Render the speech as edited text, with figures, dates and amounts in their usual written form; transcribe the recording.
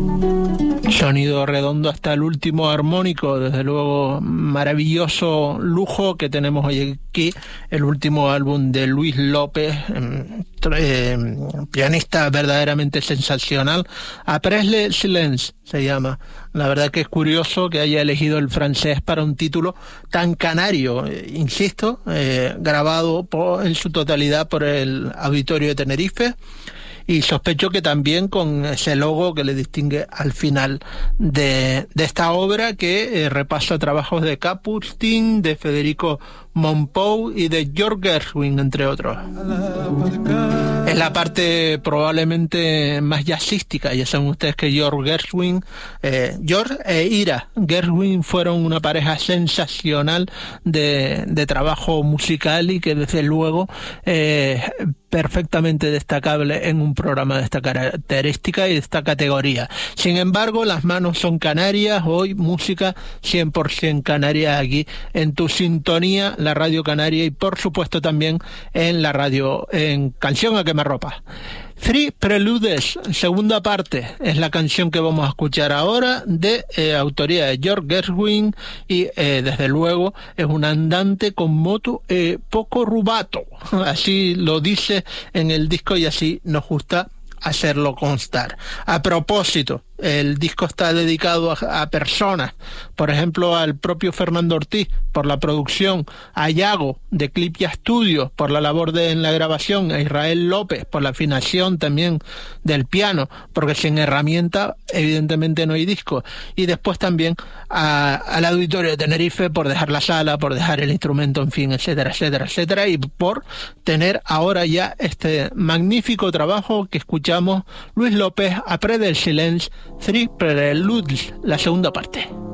Sonido redondo hasta el último armónico, desde luego maravilloso lujo que tenemos hoy aquí, el último álbum de Luis López, pianista verdaderamente sensacional. Après le silence se llama. La verdad que es curioso que haya elegido el francés para un título tan canario, insisto, grabado en su totalidad por el Auditorio de Tenerife. Y sospecho que también con ese logo que le distingue al final de esta obra, que repasa trabajos de Kapustin, de Federico Mompou y de George Gershwin, entre otros. Es la parte probablemente más jazzística. Ya saben ustedes que George Gershwin, George e Ira Gershwin fueron una pareja sensacional de trabajo musical, y que desde luego perfectamente destacable en un programa de esta característica y de esta categoría. Sin embargo, las manos son canarias, hoy música 100% canaria aquí en tu sintonía, la Radio Canaria, y por supuesto también en la radio, en Canción a Quemarropa. Three Preludes, segunda parte, es la canción que vamos a escuchar ahora, de autoría de George Gershwin, y desde luego es un andante con moto poco rubato, así lo dice en el disco y así nos gusta hacerlo constar. A propósito, el disco está dedicado a personas, por ejemplo al propio Fernando Ortiz por la producción, a Yago de Clipia Studios por la labor en la grabación, a Israel López por la afinación también del piano, porque sin herramienta evidentemente no hay disco, y después también al Auditorio de Tenerife por dejar la sala, por dejar el instrumento, en fin, etcétera, etcétera, etcétera, y por tener ahora ya este magnífico trabajo que escuchamos, Luis López, Après le silence, Three Preludes, la segunda parte.